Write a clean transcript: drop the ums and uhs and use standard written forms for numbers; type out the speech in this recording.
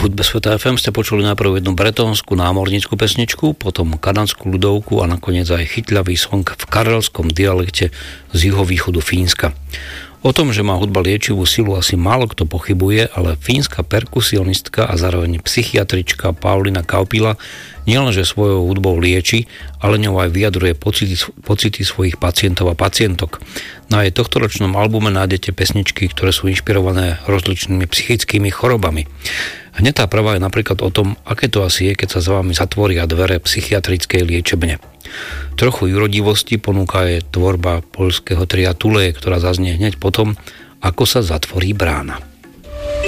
hudbe Sveta FM ste počuli najprv jednu bretónsku námornícku pesničku, potom kanadskú ľudovku a nakoniec aj chytľavý song v karelskom dialekte z juhovýchodu Fínska. O tom, že má hudba liečivú silu, asi málo kto pochybuje, ale fínska perkusionistka a zároveň psychiatrička Paulina Kaupila nielenže svojou hudbou lieči, ale ňou aj vyjadruje pocity svojich pacientov a pacientok. Na jej tohtoročnom albume nájdete pesničky, ktoré sú inšpirované rozličnými psychickými chorobami. Hneď tá prvá je napríklad o tom, aké to asi je, keď sa za vami zatvoria dvere psychiatrickej liečebne. Trochu jurodivosti ponúka je tvorba poľského tria Tulee, ktorá zaznie hneď potom, ako sa zatvorí brána.